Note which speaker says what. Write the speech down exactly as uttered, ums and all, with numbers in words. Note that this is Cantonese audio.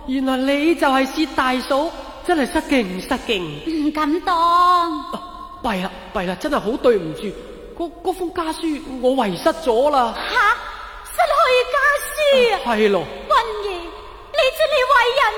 Speaker 1: 原來你就係薛大嫂，真係失敬失敬。
Speaker 2: 唔敢當。
Speaker 1: 弊啦弊啦，真係好對唔住，嗰嗰封家書我遺失咗啦。
Speaker 2: 吓，失去家書啊？
Speaker 1: 係咯。